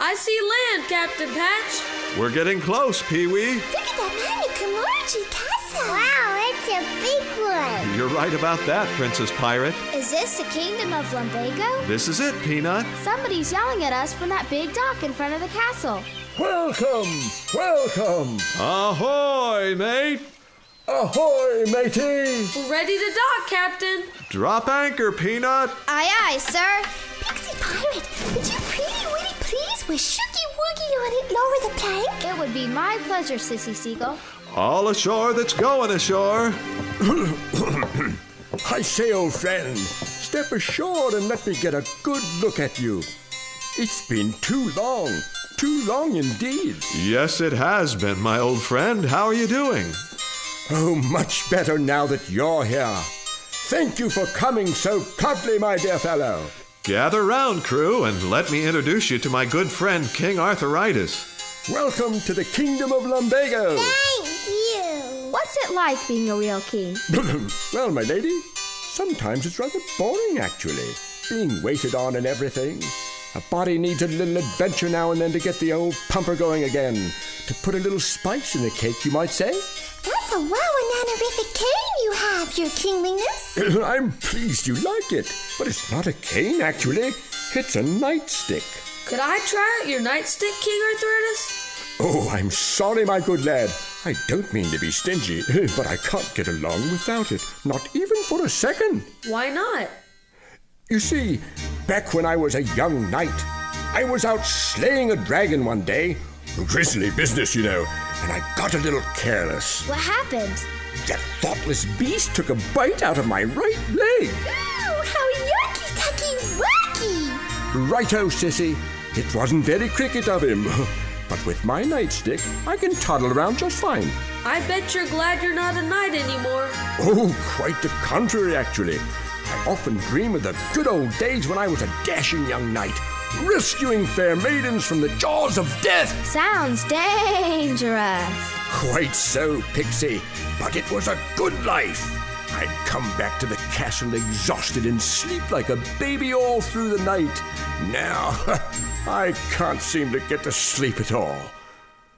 I see land, Captain Patch. We're getting close, Pee-wee. Look at that Manicumargi castle. Wow, it's a big one. You're right about that, Princess Pirate. Is this the kingdom of Lumbago? This is it, Peanut. Somebody's yelling at us from that big dock in front of the castle. Welcome, welcome. Ahoy, mate. Ahoy, matey. We're ready to dock, Captain. Drop anchor, Peanut. Aye, aye, sir. Pixie Pirate, would you pretty please with Shooky Woogie on it lower the plank? It would be my pleasure, Sissy Seagull. All ashore that's going ashore. I say, old friend, step ashore and let me get a good look at you. It's been too long indeed. Yes, it has been, my old friend. How are you doing? Oh, much better now that you're here. Thank you for coming so promptly, my dear fellow. Gather round, crew, and let me introduce you to my good friend, King Arthuritis. Welcome to the Kingdom of Lumbago. Thank you. What's it like being a real king? Well, my lady, sometimes it's rather boring, actually. Being waited on and everything. A body needs a little adventure now and then to get the old pumper going again. To put a little spice in the cake, you might say. That's a wow-a-nanorific cane you have, your kingliness. I'm pleased you like it, but it's not a cane, actually. It's a nightstick. Could I try out your nightstick, King Arthuritis? Oh, I'm sorry, my good lad. I don't mean to be stingy, but I can't get along without it. Not even for a second. Why not? You see, back when I was a young knight, I was out slaying a dragon one day. Grisly business, you know, and I got a little careless. What happened? That thoughtless beast took a bite out of my right leg. Ooh, how yucky-tucky-wacky! Righto, sissy. It wasn't very cricket of him. But with my nightstick, I can toddle around just fine. I bet you're glad you're not a knight anymore. Oh, quite the contrary, actually. I often dream of the good old days when I was a dashing young knight, rescuing fair maidens from the jaws of death. Sounds dangerous. Quite so, Pixie, but it was a good life. I'd come back to the castle exhausted and sleep like a baby all through the night. Now, I can't seem to get to sleep at all.